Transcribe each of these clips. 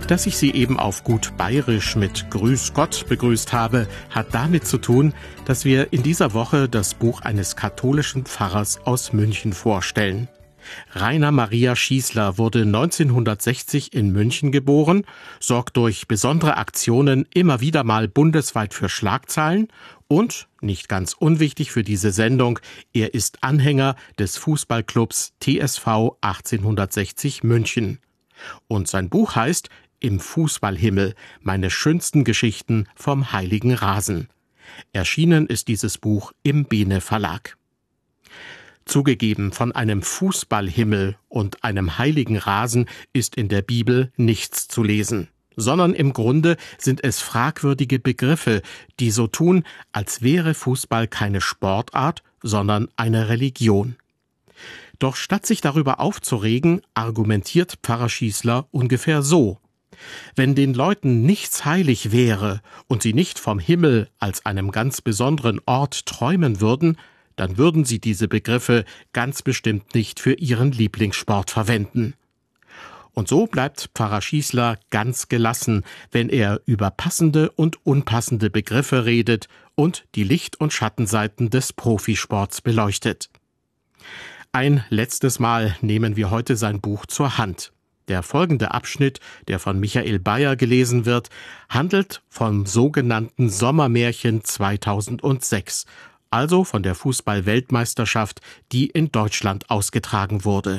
Dass ich Sie eben auf gut Bayerisch mit Grüß Gott begrüßt habe, hat damit zu tun, dass wir in dieser Woche das Buch eines katholischen Pfarrers aus München vorstellen. Rainer Maria Schießler wurde 1960 in München geboren, sorgt durch besondere Aktionen immer wieder mal bundesweit für Schlagzeilen und, nicht ganz unwichtig für diese Sendung, er ist Anhänger des Fußballclubs TSV 1860 München. Und sein Buch heißt »Im Fußballhimmel, meine schönsten Geschichten vom heiligen Rasen«. Erschienen ist dieses Buch im Bene Verlag. Zugegeben, von einem Fußballhimmel und einem heiligen Rasen ist in der Bibel nichts zu lesen, sondern im Grunde sind es fragwürdige Begriffe, die so tun, als wäre Fußball keine Sportart, sondern eine Religion. Doch statt sich darüber aufzuregen, argumentiert Pfarrer Schießler ungefähr so: Wenn den Leuten nichts heilig wäre und sie nicht vom Himmel als einem ganz besonderen Ort träumen würden, dann würden sie diese Begriffe ganz bestimmt nicht für ihren Lieblingssport verwenden. Und so bleibt Pfarrer Schießler ganz gelassen, wenn er über passende und unpassende Begriffe redet und die Licht- und Schattenseiten des Profisports beleuchtet. Ein letztes Mal nehmen wir heute sein Buch zur Hand. Der folgende Abschnitt, der von Michael Bayer gelesen wird, handelt vom sogenannten Sommermärchen 2006, also von der Fußball-Weltmeisterschaft, die in Deutschland ausgetragen wurde.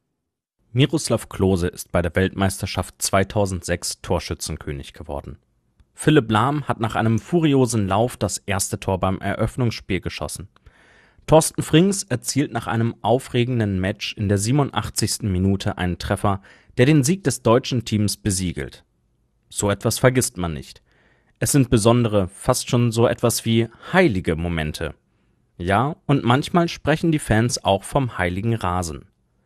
Miroslav Klose ist bei der Weltmeisterschaft 2006 Torschützenkönig geworden. Philipp Lahm hat nach einem furiosen Lauf das erste Tor beim Eröffnungsspiel geschossen. Thorsten Frings erzielt nach einem aufregenden Match in der 87. Minute einen Treffer, der den Sieg des deutschen Teams besiegelt. So etwas vergisst man nicht. Es sind besondere, fast schon so etwas wie heilige Momente. Ja, und manchmal sprechen die Fans auch vom heiligen Rasen.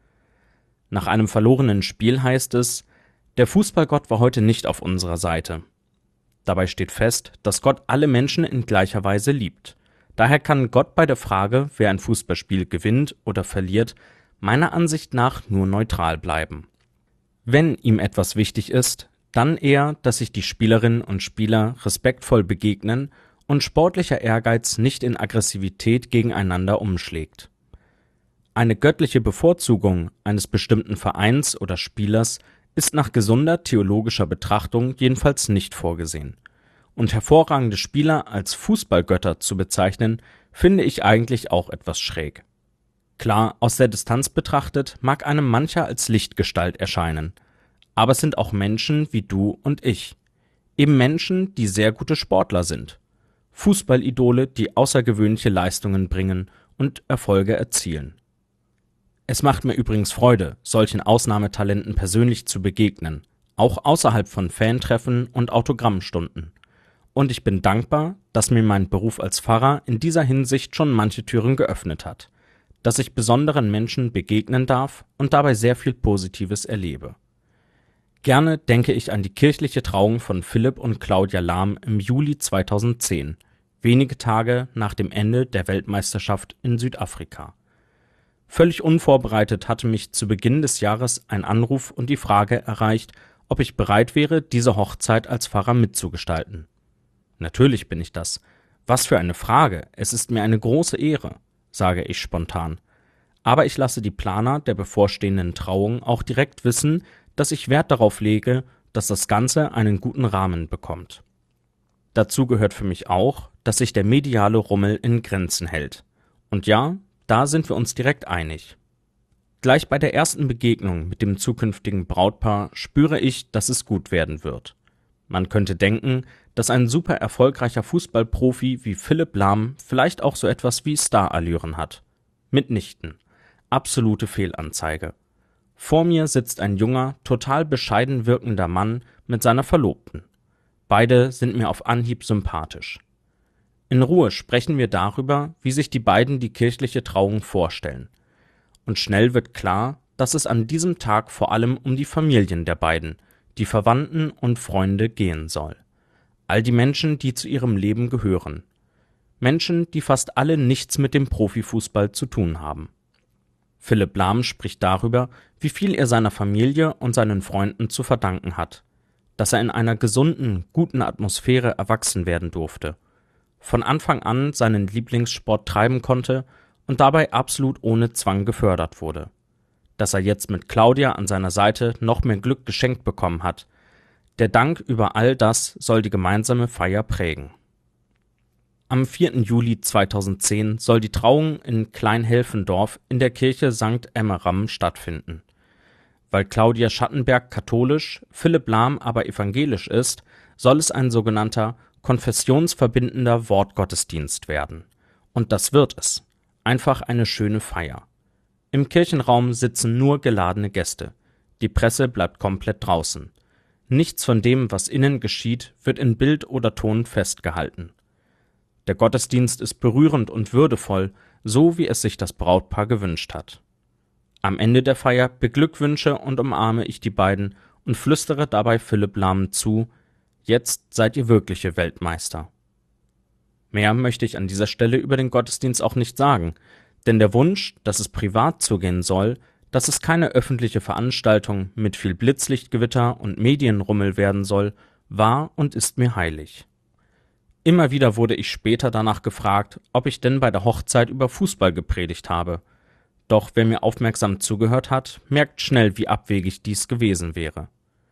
Nach einem verlorenen Spiel heißt es: Der Fußballgott war heute nicht auf unserer Seite. Dabei steht fest, dass Gott alle Menschen in gleicher Weise liebt. Daher kann Gott bei der Frage, wer ein Fußballspiel gewinnt oder verliert, meiner Ansicht nach nur neutral bleiben. Wenn ihm etwas wichtig ist, dann eher, dass sich die Spielerinnen und Spieler respektvoll begegnen und sportlicher Ehrgeiz nicht in Aggressivität gegeneinander umschlägt. Eine göttliche Bevorzugung eines bestimmten Vereins oder Spielers ist nach gesunder theologischer Betrachtung jedenfalls nicht vorgesehen. Und hervorragende Spieler als Fußballgötter zu bezeichnen, finde ich eigentlich auch etwas schräg. Klar, aus der Distanz betrachtet mag einem mancher als Lichtgestalt erscheinen, aber es sind auch Menschen wie du und ich. Eben Menschen, die sehr gute Sportler sind. Fußballidole, die außergewöhnliche Leistungen bringen und Erfolge erzielen. Es macht mir übrigens Freude, solchen Ausnahmetalenten persönlich zu begegnen, auch außerhalb von Fantreffen und Autogrammstunden. Und ich bin dankbar, dass mir mein Beruf als Pfarrer in dieser Hinsicht schon manche Türen geöffnet hat, dass ich besonderen Menschen begegnen darf und dabei sehr viel Positives erlebe. Gerne denke ich an die kirchliche Trauung von Philipp und Claudia Lahm im Juli 2010, wenige Tage nach dem Ende der Weltmeisterschaft in Südafrika. Völlig unvorbereitet hatte mich zu Beginn des Jahres ein Anruf und die Frage erreicht, ob ich bereit wäre, diese Hochzeit als Pfarrer mitzugestalten. Natürlich bin ich das. Was für eine Frage, es ist mir eine große Ehre, sage ich spontan. Aber ich lasse die Planer der bevorstehenden Trauung auch direkt wissen, dass ich Wert darauf lege, dass das Ganze einen guten Rahmen bekommt. Dazu gehört für mich auch, dass sich der mediale Rummel in Grenzen hält. Und ja, da sind wir uns direkt einig. Gleich bei der ersten Begegnung mit dem zukünftigen Brautpaar spüre ich, dass es gut werden wird. Man könnte denken, dass ein super erfolgreicher Fußballprofi wie Philipp Lahm vielleicht auch so etwas wie Starallüren hat. Mitnichten. Absolute Fehlanzeige. Vor mir sitzt ein junger, total bescheiden wirkender Mann mit seiner Verlobten. Beide sind mir auf Anhieb sympathisch. In Ruhe sprechen wir darüber, wie sich die beiden die kirchliche Trauung vorstellen. Und schnell wird klar, dass es an diesem Tag vor allem um die Familien der beiden, die Verwandten und Freunde gehen soll. All die Menschen, die zu ihrem Leben gehören. Menschen, die fast alle nichts mit dem Profifußball zu tun haben. Philipp Lahm spricht darüber, wie viel er seiner Familie und seinen Freunden zu verdanken hat. dass er in einer gesunden, guten Atmosphäre erwachsen werden durfte, von Anfang an seinen Lieblingssport treiben konnte und dabei absolut ohne Zwang gefördert wurde, dass er jetzt mit Claudia an seiner Seite noch mehr Glück geschenkt bekommen hat. Der Dank über all das soll die gemeinsame Feier prägen. Am 4. Juli 2010 soll die Trauung in Kleinhelfendorf in der Kirche St. Emmeram stattfinden. Weil Claudia Schattenberg katholisch, Philipp Lahm aber evangelisch ist, soll es ein sogenannter konfessionsverbindender Wortgottesdienst werden. Und das wird es. Einfach eine schöne Feier. Im Kirchenraum sitzen nur geladene Gäste. Die Presse bleibt komplett draußen. Nichts von dem, was innen geschieht, wird in Bild oder Ton festgehalten. Der Gottesdienst ist berührend und würdevoll, so wie es sich das Brautpaar gewünscht hat. Am Ende der Feier beglückwünsche und umarme ich die beiden und flüstere dabei Philipp Lahm zu: Jetzt seid ihr wirkliche Weltmeister. Mehr möchte ich an dieser Stelle über den Gottesdienst auch nicht sagen, denn der Wunsch, dass es privat zugehen soll, dass es keine öffentliche Veranstaltung mit viel Blitzlichtgewitter und Medienrummel werden soll, war und ist mir heilig. Immer wieder wurde ich später danach gefragt, ob ich denn bei der Hochzeit über Fußball gepredigt habe. Doch wer mir aufmerksam zugehört hat, merkt schnell, wie abwegig dies gewesen wäre.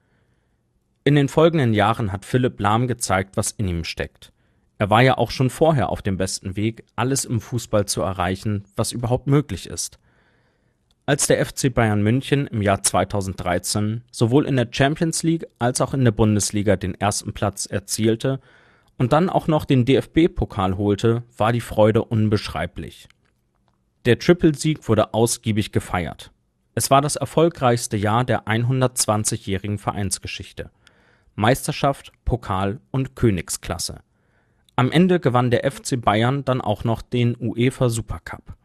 In den folgenden Jahren hat Philipp Lahm gezeigt, was in ihm steckt. Er war ja auch schon vorher auf dem besten Weg, alles im Fußball zu erreichen, was überhaupt möglich ist. Als der FC Bayern München im Jahr 2013 sowohl in der Champions League als auch in der Bundesliga den ersten Platz erzielte und dann auch noch den DFB-Pokal holte, war die Freude unbeschreiblich. Der Triple-Sieg wurde ausgiebig gefeiert. Es war das erfolgreichste Jahr der 120-jährigen Vereinsgeschichte. Meisterschaft, Pokal und Königsklasse. Am Ende gewann der FC Bayern dann auch noch den UEFA Supercup.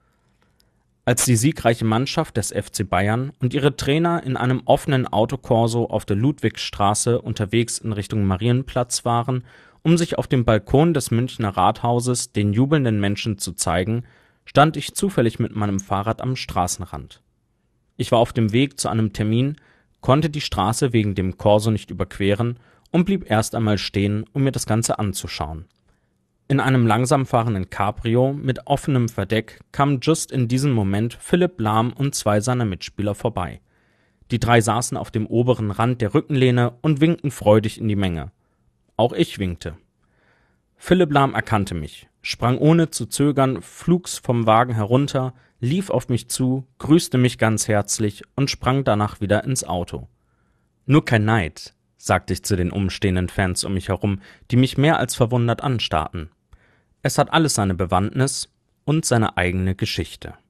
Als die siegreiche Mannschaft des FC Bayern und ihre Trainer in einem offenen Autokorso auf der Ludwigstraße unterwegs in Richtung Marienplatz waren, um sich auf dem Balkon des Münchner Rathauses den jubelnden Menschen zu zeigen, stand ich zufällig mit meinem Fahrrad am Straßenrand. Ich war auf dem Weg zu einem Termin, konnte die Straße wegen dem Korso nicht überqueren und blieb erst einmal stehen, um mir das Ganze anzuschauen. In einem langsam fahrenden Cabrio mit offenem Verdeck kamen just in diesem Moment Philipp Lahm und zwei seiner Mitspieler vorbei. Die drei saßen auf dem oberen Rand der Rückenlehne und winkten freudig in die Menge. Auch ich winkte. Philipp Lahm erkannte mich, sprang ohne zu zögern flugs vom Wagen herunter, lief auf mich zu, grüßte mich ganz herzlich und sprang danach wieder ins Auto. Nur kein Neid, sagte ich zu den umstehenden Fans um mich herum, die mich mehr als verwundert anstarrten. Es hat alles seine Bewandtnis und seine eigene Geschichte.